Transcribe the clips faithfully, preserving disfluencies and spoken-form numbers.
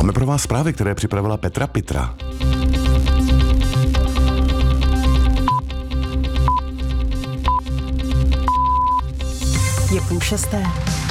Máme pro vás zprávy, které připravila Petra Pitra. Je půl šesté.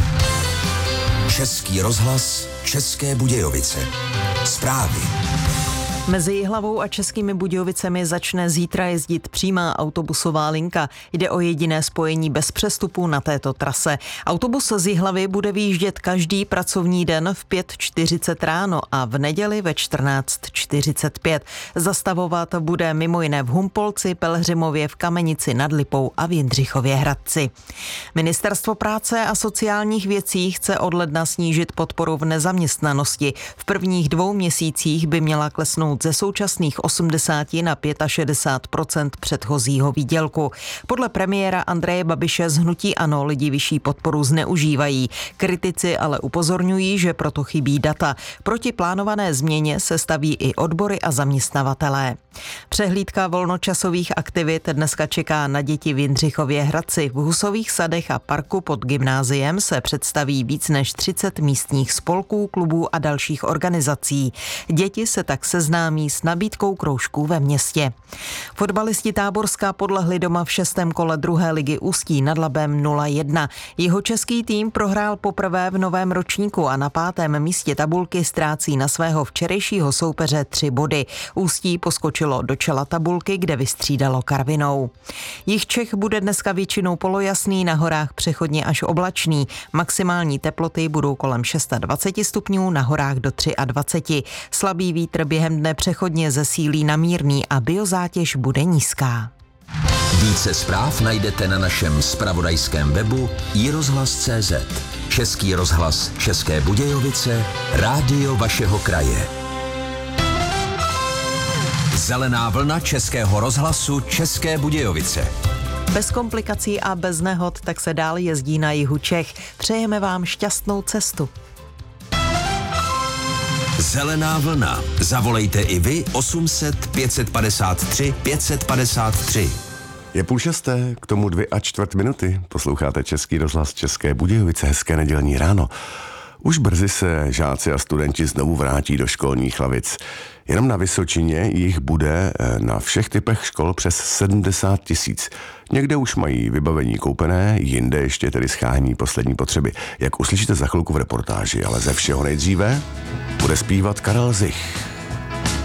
Český rozhlas, České Budějovice. Zprávy. Mezi Jihlavou a Českými Budějovicemi začne zítra jezdit přímá autobusová linka. Jde o jediné spojení bez přestupu na této trase. Autobus z Jihlavy bude vyjíždět každý pracovní den v pět čtyřicet ráno a v neděli ve čtrnáct čtyřicet pět. Zastavovat bude mimo jiné v Humpolci, Pelhřimově, v Kamenici nad Lipou a v Jindřichově Hradci. Ministerstvo práce a sociálních věcí chce od ledna snížit podporu v nezaměstnanosti. V prvních dvou měsících by měla klesnout ze současných osmdesát na šedesát pět procent předchozího výdělku. Podle premiéra Andreje Babiše z hnutí ANO lidi vyšší podporu zneužívají. Kritici ale upozorňují, že proto chybí data. Proti plánované změně se staví i odbory a zaměstnavatelé. Přehlídka volnočasových aktivit dneska čeká na děti v Jindřichově Hradci. V Husových sadech a parku pod gymnáziem se představí víc než třicet místních spolků, klubů a dalších organizací. Děti se tak seznámí s nabídkou kroužků ve městě. Fotbalisti Táborska podlehli doma v šestém kole druhé ligy Ústí nad Labem nula jedna. Jeho český tým prohrál poprvé v novém ročníku a na pátém místě tabulky ztrácí na svého včerejšího soupeře tři body. Ústí poskočilo do čela tabulky, kde vystřídalo Karvinou. Jih Čech bude dneska většinou polojasný, na horách přechodně až oblačný. Maximální teploty budou kolem dvacet šest stupňů, na horách do dvacet tři. Slabý vítr během dne přechodně zesílí na mírný a biozátěž bude nízká. Více zpráv najdete na našem zpravodajském webu i rozhlas tečka cé zet. Český rozhlas České Budějovice, rádio vašeho kraje. Zelená vlna Českého rozhlasu České Budějovice. Bez komplikací a bez nehod tak se dál jezdí na jihu Čech. Přejeme vám šťastnou cestu. Zelená vlna. Zavolejte i vy osm set pět padesát tři pět padesát tři. Je půl šesté, k tomu dvě a čtvrt minuty. Posloucháte Český rozhlas České Budějovice, hezké nedělní ráno. Už brzy se žáci a studenti znovu vrátí do školních lavic. Jenom na Vysočině jich bude na všech typech škol přes sedmdesát tisíc. Někde už mají vybavení koupené, jinde ještě tedy schání poslední potřeby. Jak uslyšíte za chvilku v reportáži, ale ze všeho nejdříve bude zpívat Karel Zich.